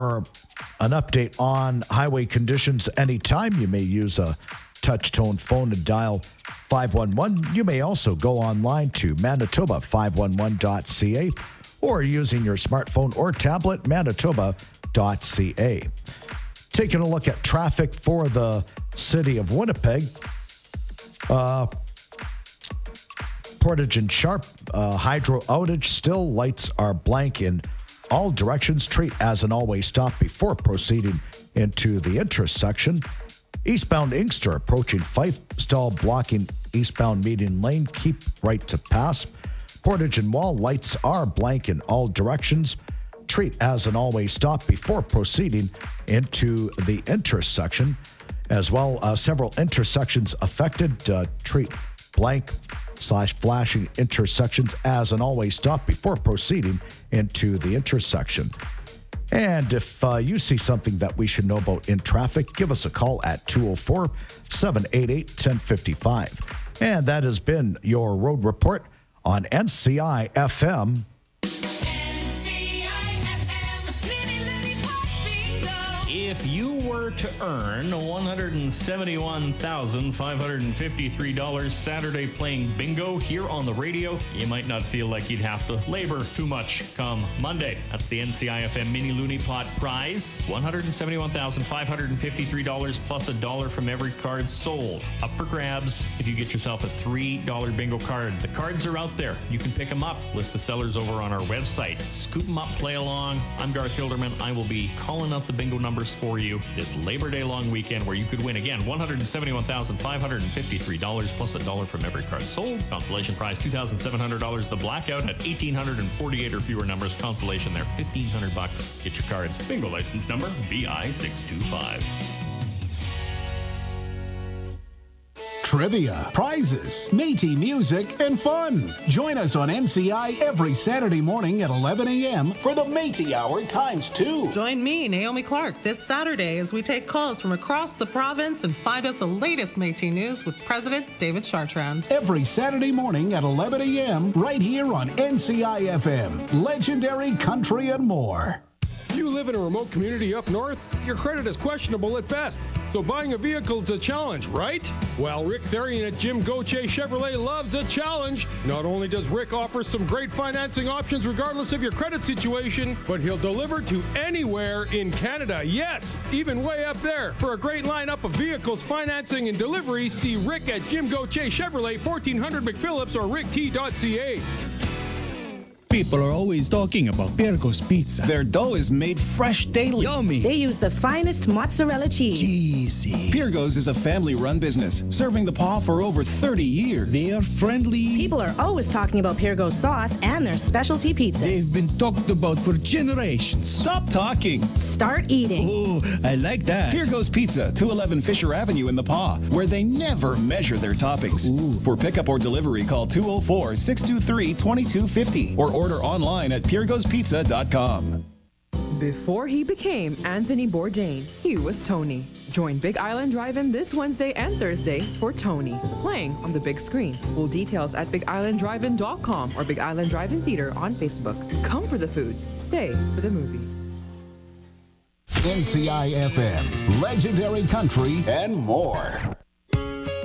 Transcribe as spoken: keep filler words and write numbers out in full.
an update on highway conditions anytime. You may use a touch-tone phone and dial five one one. You may also go online to manitoba five one one dot c a or using your smartphone or tablet, manitoba dot c a. Taking a look at traffic for the city of Winnipeg. Uh, Portage and Sharp, uh, hydro outage, still lights are blank in all directions. Treat as an always stop before proceeding into the intersection. Eastbound Inkster approaching Fife, stall blocking eastbound median lane. Keep right to pass. Portage and Wall, lights are blank in all directions. Treat as an always stop before proceeding into the intersection. As well, uh, several intersections affected. Uh, treat blank slash flashing intersections as an always stop before proceeding into the intersection. And if uh, you see something that we should know about in traffic, give us a call at two oh four, seven eight eight, one oh five five. And that has been your Road Report on N C I F M. If you were to earn one hundred seventy-one thousand five hundred fifty-three dollars Saturday playing bingo here on the radio, you might not feel like you'd have to labor too much come Monday. That's the N C I F M Mini Looney Pot prize. one hundred seventy-one thousand five hundred fifty-three dollars plus a dollar from every card sold. Up for grabs if you get yourself a three dollar bingo card. The cards are out there. You can pick them up. List the sellers over on our website. Scoop them up, play along. I'm Garth Hilderman. I will be calling out the bingo numbers for you this Labor Day long weekend where you could win, again, one hundred seventy-one thousand five hundred fifty-three dollars plus a dollar from every card sold. Consolation prize two thousand seven hundred dollars. The blackout at one thousand eight hundred forty-eight or fewer numbers. Consolation there, fifteen hundred bucks. Get your cards. Bingo license number B I six two five. Trivia, prizes, Métis music, and fun. Join us on N C I every Saturday morning at eleven a.m. for the Métis Hour times two. Join me, Naomi Clark, this Saturday as we take calls from across the province and find out the latest Métis news with President David Chartrand. Every Saturday morning at eleven a.m. right here on N C I F M. Legendary country and more. You live in a remote community up north? Your credit is questionable at best, so buying a vehicle is a challenge, right? Well, Rick Therian at Jim Gauthier Chevrolet loves a challenge. Not only does Rick offer some great financing options regardless of your credit situation, but he'll deliver to anywhere in Canada. Yes, even way up there. For a great lineup of vehicles, financing, and delivery, see Rick at Jim Gauthier Chevrolet, fourteen hundred McPhillips or rick t dot c a. People are always talking about Pirgo's Pizza. Their dough is made fresh daily. Yummy. They use the finest mozzarella cheese. Cheesy. Pirgo's is a family-run business, serving the paw for over thirty years. They are friendly. People are always talking about Pirgo's sauce and their specialty pizzas. They've been talked about for generations. Stop talking. Start eating. Oh, I like that. Pirgo's Pizza, two eleven Fisher Avenue in the Paw, where they never measure their toppings. Ooh. For pickup or delivery, call two oh four, six two three, two two five oh or order online at pirgos pizza dot com. Before he became Anthony Bourdain, he was Tony. Join Big Island Drive-In this Wednesday and Thursday for Tony, playing on the big screen. Full details at big island drive in dot com or Big Island Drive-In Theater on Facebook. Come for the food, stay for the movie. N C I F M, legendary country and more.